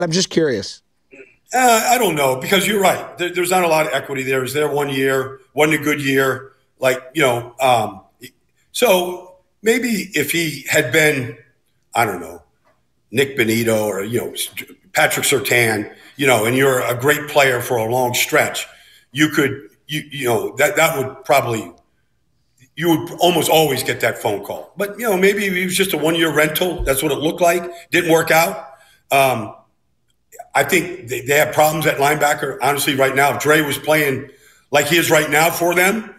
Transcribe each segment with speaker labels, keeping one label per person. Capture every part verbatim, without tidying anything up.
Speaker 1: I'm just curious.
Speaker 2: Uh, I don't know, because you're right. There, there's not a lot of equity there. It was there one year, wasn't a good year. Like, you know, um, so maybe if he had been, I don't know, Nick Benito or, you know, Patrick Surtain, you know, and you're a great player for a long stretch, you could, you, you know, that, that would probably, you would almost always get that phone call. But, you know, maybe it was just a one-year rental. That's what it looked like. Didn't work out. Um, I think they, they have problems at linebacker. Honestly, right now, if Dre was playing like he is right now for them,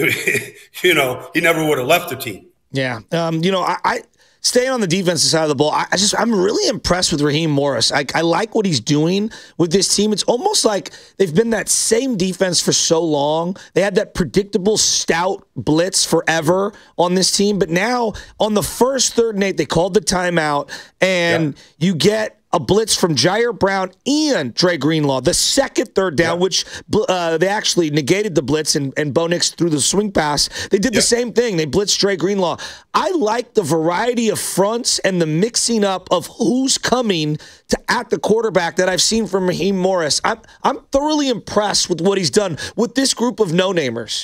Speaker 2: you know, he never would have left the team.
Speaker 1: Yeah. Um, you know, I, I staying on the defensive side of the ball, I, I just I'm really impressed with Raheem Morris. I, I like what he's doing with this team. It's almost like they've been that same defense for so long. They had that predictable stout blitz forever on this team, but now on the first third and eight, they called the timeout, and yeah. you get a blitz from Jair Brown and Dre Greenlaw. The second third down, yeah. which uh, they actually negated the blitz, and, and Bo Nix threw the swing pass. They did yeah. the same thing. They blitzed Dre Greenlaw. I like the variety of fronts and the mixing up of who's coming to at the quarterback that I've seen from Raheem Morris. I'm, I'm thoroughly impressed with what he's done with this group of no-namers.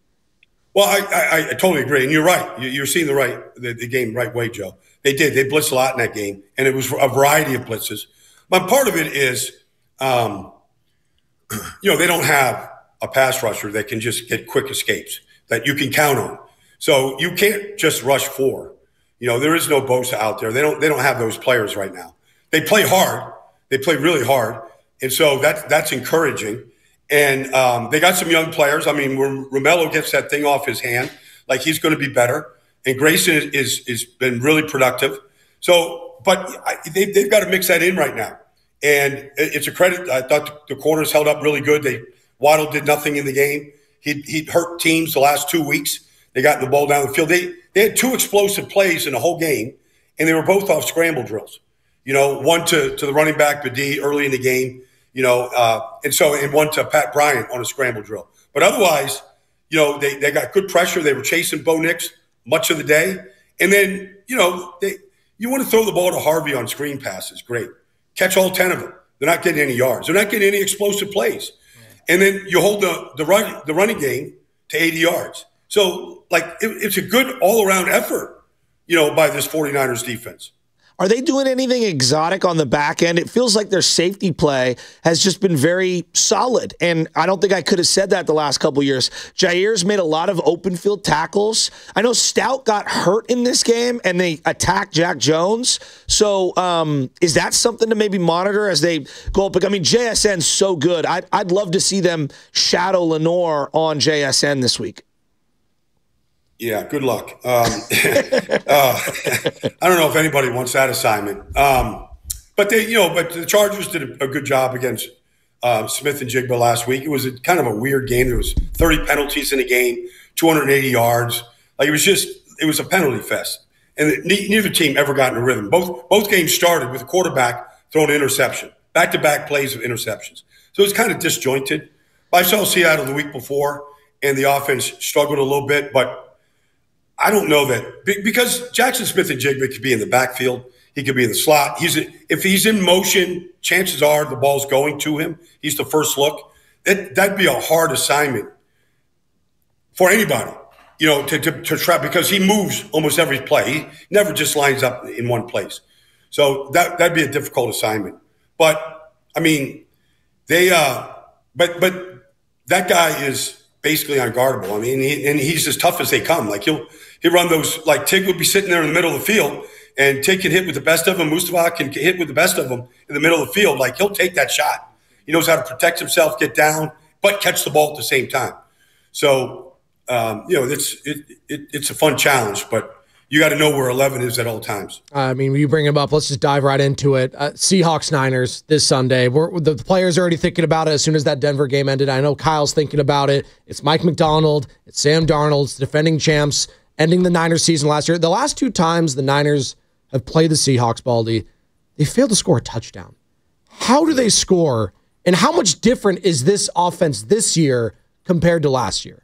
Speaker 2: Well, I, I, I totally agree, and you're right. You're seeing the right the, the game right way, Joe. They did. They blitzed a lot in that game, and it was a variety of blitzes. But part of it is, um, you know, they don't have a pass rusher that can just get quick escapes that you can count on. So you can't just rush four. You know, there is no Bosa out there. They don't. They don't have those players right now. They play hard. They play really hard, and so that that's encouraging. And um, they got some young players. I mean, when Romello gets that thing off his hand, like he's going to be better. And Grayson is, is is been really productive. So, but I, they, they've got to mix that in right now. And it's a credit. I thought the corners held up really good. They Waddle did nothing in the game. He he hurt teams the last two weeks. They got the ball down the field. They they had two explosive plays in the whole game, and they were both off scramble drills. You know, one to to the running back Badie early in the game. You know, uh, and so and one to Pat Bryant on a scramble drill. But otherwise, you know, they they got good pressure. They were chasing Bo Nix much of the day. And then, you know, they, you want to throw the ball to Harvey on screen passes. Great. Catch all ten of them. They're not getting any yards. They're not getting any explosive plays. And then you hold the the, run, the running game to eighty yards. So, like, it, it's a good all-around effort, you know, by this 49ers defense.
Speaker 1: Are they doing anything exotic on the back end? It feels like their safety play has just been very solid, and I don't think I could have said that the last couple of years. Jair's made a lot of open field tackles. I know Stout got hurt in this game, and they attacked Jack Jones. So um, is that something to maybe monitor as they go up? I mean, J S N's so good. I'd, I'd love to see them shadow Lenore on J S N this week.
Speaker 2: Yeah, good luck. Um, uh, I don't know if anybody wants that assignment. Um, but they, you know, but the Chargers did a, a good job against uh, Smith and Jigba last week. It was a, kind of a weird game. There was thirty penalties in the game, two hundred eighty yards. Like it was just, it was a penalty fest. And the, neither team ever got in a rhythm. Both both games started with a quarterback throwing an interception, back-to-back plays of interceptions. So it was kind of disjointed. I saw Seattle the week before, and the offense struggled a little bit, but I don't know that because Jackson Smith and Jigba could be in the backfield. He could be in the slot. He's if he's in motion, chances are the ball's going to him. He's the first look. That, that'd be a hard assignment for anybody, you know, to, to, to try because he moves almost every play. He never just lines up in one place. So that, that'd be a difficult assignment. But, I mean, they uh, – but but that guy is basically unguardable. I mean, he, and he's as tough as they come. Like, he'll – He run those, like Tig would be sitting there in the middle of the field, and Tig can hit with the best of them. Mustafa can hit with the best of them in the middle of the field. Like, he'll take that shot. He knows how to protect himself, get down, but catch the ball at the same time. So, um, you know, it's it, it, it's a fun challenge, but you got to know where eleven is at all times.
Speaker 3: I mean, you bring him up. Let's just dive right into it. Uh, Seahawks Niners this Sunday. We're, the players are already thinking about it as soon as that Denver game ended. I know Kyle's thinking about it. It's Mike McDonald. It's Sam Darnold. It's defending champs. Ending the Niners season last year. The last two times the Niners have played the Seahawks, Baldy, they failed to score a touchdown. How do they score, and how much different is this offense this year compared to last year?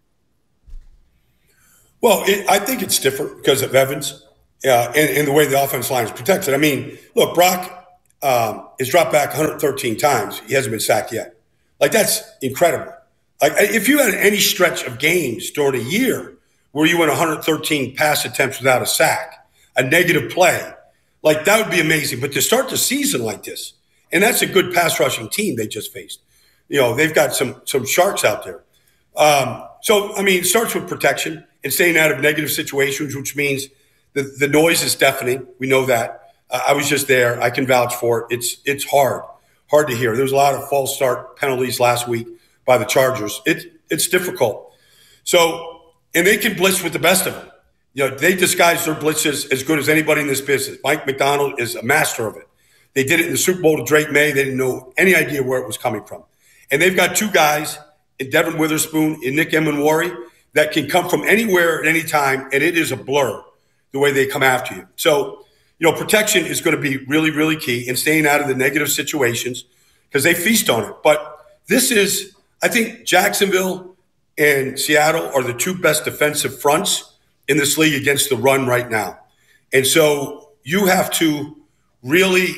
Speaker 2: Well, it, I think it's different because of Evans uh, and, and the way the offense line is protected. I mean, look, Brock, um, is dropped back one hundred thirteen times. He hasn't been sacked yet. Like, that's incredible. Like, if you had any stretch of games during a year where you went one hundred thirteen pass attempts without a sack, a negative play, like, that would be amazing. But to start the season like this, and that's a good pass rushing team they just faced. You know, they've got some some sharks out there. Um, so, I mean, it starts with protection and staying out of negative situations, which means the, the noise is deafening. We know that. Uh, I was just there. I can vouch for it. It's it's hard, hard to hear. There was a lot of false start penalties last week by the Chargers. It, it's difficult. So, and they can blitz with the best of them. You know, they disguise their blitzes as good as anybody in this business. Mike Macdonald is a master of it. They did it in the Super Bowl to Drake May. They didn't know any idea where it was coming from. And they've got two guys, in Devin Witherspoon and Nick Emenwari, that can come from anywhere at any time, and it is a blur the way they come after you. So, you know, protection is going to be really, really key, and staying out of the negative situations because they feast on it. But this is, I think Jacksonville and Seattle are the two best defensive fronts in this league against the run right now. And so you have to really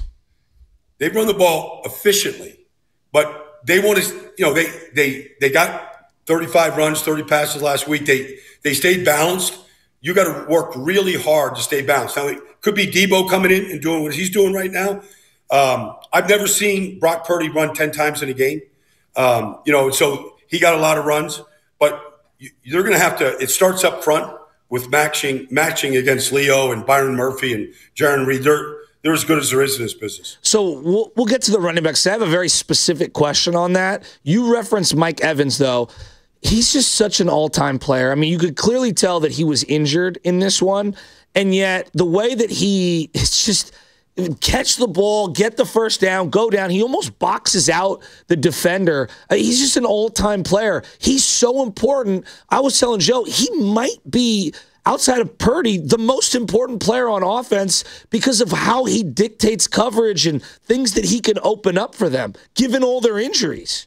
Speaker 2: – they run the ball efficiently, but – they want to, you know, they they they got thirty-five runs, thirty passes last week. They they stayed balanced. You got to work really hard to stay balanced. Now, it could be Debo coming in and doing what he's doing right now. Um, I've never seen Brock Purdy run ten times in a game. Um, you know, so he got a lot of runs, but you, you're going to have to. It starts up front with matching matching against Leo and Byron Murphy and Jaron Reed. They're They're as good as there is in this business.
Speaker 1: So we'll, we'll get to the running backs. I have a very specific question on that. You referenced Mike Evans, though. He's just such an all-time player. I mean, you could clearly tell that he was injured in this one, and yet the way that he it's just catch the ball, get the first down, go down. He almost boxes out the defender. Uh, he's just an all-time player. He's so important. I was telling Joe, he might be – outside of Purdy, the most important player on offense because of how he dictates coverage and things that he can open up for them, given all their injuries.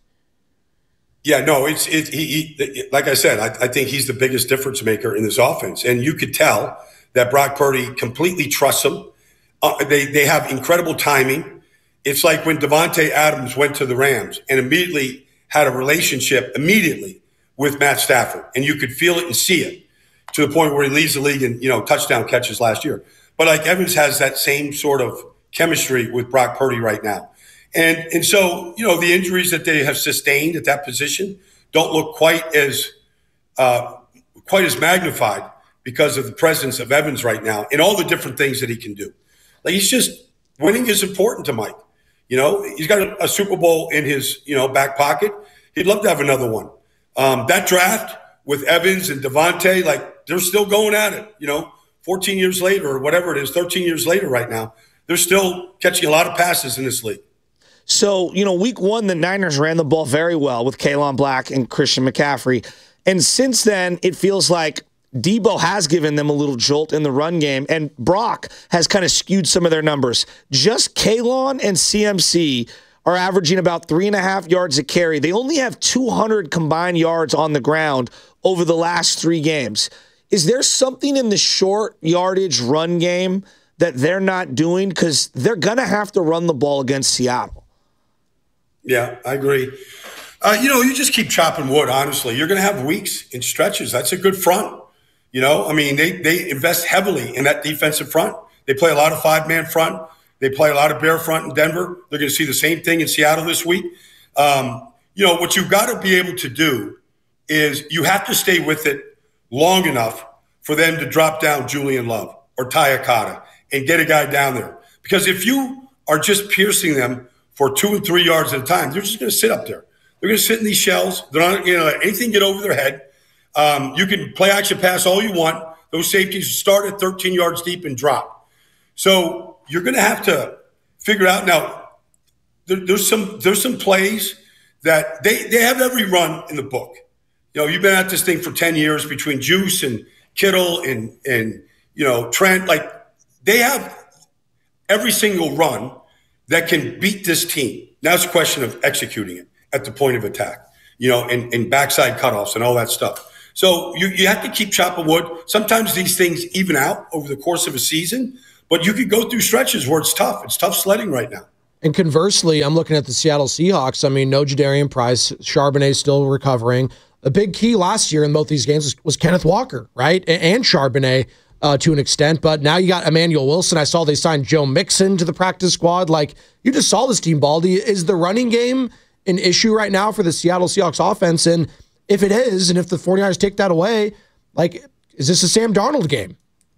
Speaker 2: Yeah, no, it's it, he, he, like I said, I, I think he's the biggest difference maker in this offense. And you could tell that Brock Purdy completely trusts him. Uh, they, they have incredible timing. It's like when Devontae Adams went to the Rams and immediately had a relationship immediately with Matt Stafford. And you could feel it and see it, to the point where he leads the league in, you know, touchdown catches last year. But like Evans has that same sort of chemistry with Brock Purdy right now. And and so, you know, the injuries that they have sustained at that position don't look quite as uh, quite as magnified because of the presence of Evans right now and all the different things that he can do. Like, he's just winning is important to Mike. You know, he's got a, a Super Bowl in his, you know, back pocket. He'd love to have another one. Um, that draft with Evans and Devontae, like, they're still going at it, you know, fourteen years later or whatever it is, thirteen years later right now. They're still catching a lot of passes in this league.
Speaker 1: So, you know, week one, the Niners ran the ball very well with Kalen Black and Christian McCaffrey. And since then, it feels like Debo has given them a little jolt in the run game, and Brock has kind of skewed some of their numbers. Just Kalen and C M C are averaging about three and a half yards a carry. They only have two hundred combined yards on the ground over the last three games. Is there something in the short yardage run game that they're not doing? Because they're going to have to run the ball against Seattle.
Speaker 2: Yeah, I agree. Uh, you know, you just keep chopping wood, honestly. You're going to have weeks and stretches. That's a good front. You know, I mean, they, they invest heavily in that defensive front. They play a lot of five-man front. They play a lot of bear front in Denver. They're going to see the same thing in Seattle this week. Um, you know, what you've got to be able to do is you have to stay with it long enough for them to drop down Julian Love or Ty Akata and get a guy down there. Because if you are just piercing them for two and three yards at a time, they're just going to sit up there. They're going to sit in these shells. They're not going to let anything get over their head. Um, you can play action pass all you want. Those safeties start at thirteen yards deep and drop. So you're going to have to figure out now. There, there's some there's some plays that they they have every run in the book. You know, you've been at this thing for ten years between Juice and Kittle and, and, you know, Trent. Like, they have every single run that can beat this team. Now it's a question of executing it at the point of attack, you know, and, and backside cutoffs and all that stuff. So you, you have to keep chopping wood. Sometimes these things even out over the course of a season, But you could go through stretches where it's tough. It's tough sledding right now.
Speaker 3: And conversely, I'm looking at the Seattle Seahawks. I mean, no Jadarian Price. Charbonnet still recovering. A big key last year in both these games was, was Kenneth Walker, right? And, and Charbonnet uh, to an extent. But now you got Emmanuel Wilson. I saw they signed Joe Mixon to the practice squad. Like, you just saw this team, Baldy. Is the running game an issue right now for the Seattle Seahawks offense? And if it is, and if the 49ers take that away, like, is this a Sam Darnold game?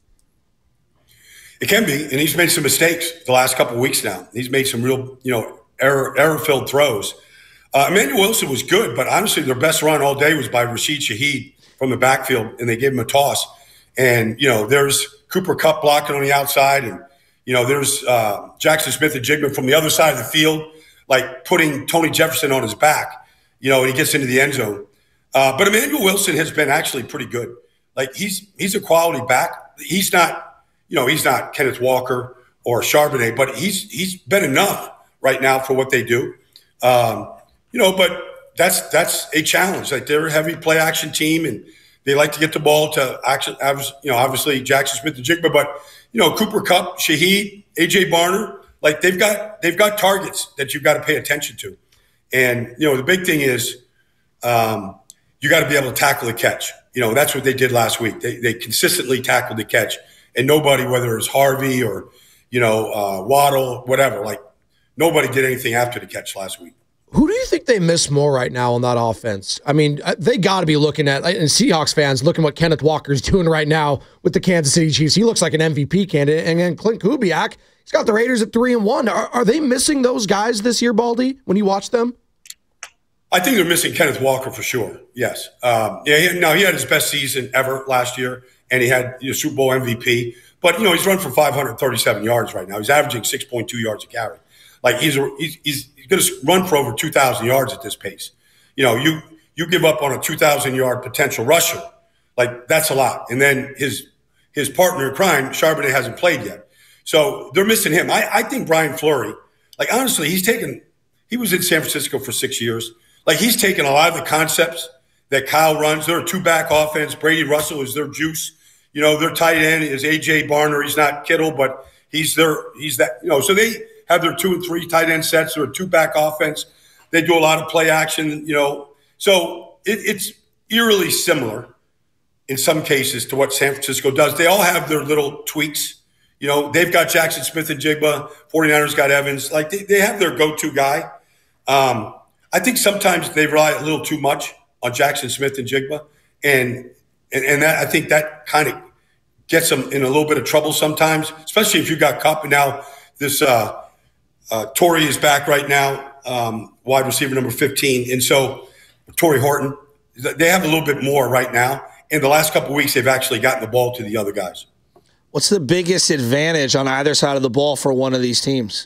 Speaker 2: It can be, and he's made some mistakes the last couple of weeks now. He's made some real, you know, error, error-filled throws. Uh, Emmanuel Wilson was good, but honestly, their best run all day was by Rashid Shaheed from the backfield, and they gave him a toss. And, you know, there's Cooper Kupp blocking on the outside, and, you know, there's uh, Jackson Smith-Njigba from the other side of the field, like putting Tony Jefferson on his back, you know, and he gets into the end zone. Uh, but Emmanuel Wilson has been actually pretty good. Like, he's he's a quality back. He's not – You know, he's not Kenneth Walker or Charbonnet, but he's he's been enough right now for what they do. Um, you know, but that's that's a challenge. Like, they're a heavy play action team, and they like to get the ball to action. You know, obviously Jackson Smith-Njigba, but you know, Cooper Kupp, Shaheed, A J Barner, like they've got they've got targets that you've got to pay attention to. And you know, the big thing is um, you got to be able to tackle the catch. You know, that's what they did last week. They they consistently tackled the catch. And nobody, whether it's Harvey or, you know, uh, Waddle, whatever, like nobody did anything after the catch last week.
Speaker 3: Who do you think they miss more right now on that offense? I mean, they got to be looking at, and Seahawks fans, looking what Kenneth Walker's doing right now with the Kansas City Chiefs. He looks like an M V P candidate. And then Clint Kubiak, he's got the Raiders at three and one. Are, are they missing those guys this year, Baldy, when you watch them?
Speaker 2: I think they're missing Kenneth Walker for sure. Yes. Um, yeah. He, no, he had his best season ever last year. And he had you know, Super Bowl M V P. But, you know, he's run for five hundred thirty-seven yards right now. He's averaging six point two yards a carry. Like, he's a, he's, he's going to run for over two thousand yards at this pace. You know, you you give up on a two thousand yard potential rusher. Like, that's a lot. And then his his partner in crime, Charbonnet, hasn't played yet. So they're missing him. I, I think Brian Fleury, like, honestly, he's taken – he was in San Francisco for six years. Like, he's taken a lot of the concepts that Kyle runs. They're a two-back offense. Brady Russell is their juice. You know, their tight end is A J Barner. He's not Kittle, but he's their he's that. You know, so they have their two and three tight end sets. They're a two-back offense. They do a lot of play action, you know. So it, it's eerily similar in some cases to what San Francisco does. They all have their little tweaks. You know, they've got Jackson Smith-Njigba. 49ers got Evans. Like, they, they have their go-to guy. Um, I think sometimes they rely a little too much on Jackson Smith-Njigba. And And, and that, I think that kind of gets them in a little bit of trouble sometimes, especially if you got Kupp. And now this uh, uh, Torrey is back right now, um, wide receiver number fifteen. And so Torrey Horton, they have a little bit more right now. In the last couple of weeks, they've actually gotten the ball to the other guys.
Speaker 1: What's the biggest advantage on either side of the ball for one of these teams?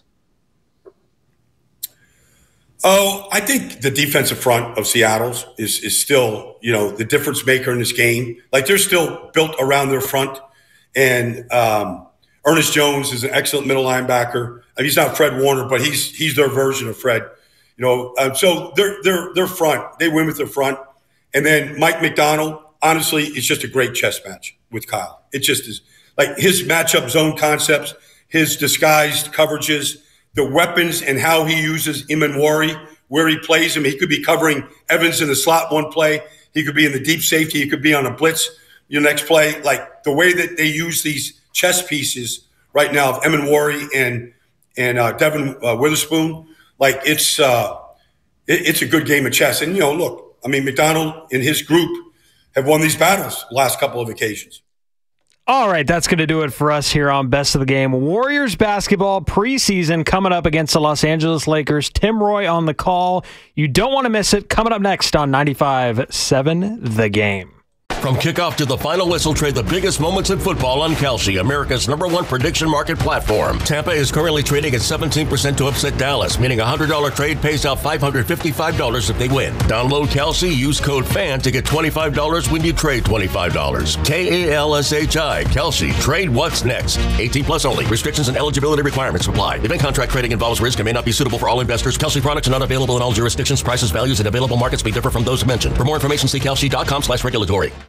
Speaker 2: Oh, I think the defensive front of Seattle's is is still, you know, the difference maker in this game. Like, they're still built around their front. And um, Ernest Jones is an excellent middle linebacker. I mean, he's not Fred Warner, but he's he's their version of Fred. You know, um, so they're they're they're front. They win with their front. And then Mike McDonald, honestly, is just a great chess match with Kyle. It just is like his matchup zone concepts, his disguised coverages, the weapons and how he uses Imanwari, where he plays him. He could be covering Evans in the slot one play. He could be in the deep safety. He could be on a blitz your next play. Like, the way that they use these chess pieces right now of Imanwari and and uh, Devin uh, Witherspoon, like, it's uh, it, it's a good game of chess. And, you know, look, I mean, McDonald and his group have won these battles the last couple of occasions.
Speaker 4: All right, that's going to do it for us here on Best of the Game. Warriors basketball preseason coming up against the Los Angeles Lakers. Tim Roy on the call. You don't want to miss it. Coming up next on ninety-five point seven The Game.
Speaker 5: From kickoff to the final whistle, trade the biggest moments in football on Kalshi, America's number one prediction market platform. Tampa is currently trading at seventeen percent to upset Dallas, meaning a one hundred dollars trade pays out five hundred fifty-five dollars if they win. Download Kalshi, use code FAN to get twenty-five dollars when you trade twenty-five dollars. K A L S H I, Kalshi. Trade what's next. eighteen plus only. Restrictions and eligibility requirements apply. Event contract trading involves risk and may not be suitable for all investors. Kalshi products are not available in all jurisdictions. Prices, values, and available markets may differ from those mentioned. For more information, see kalshi dot com slash regulatory.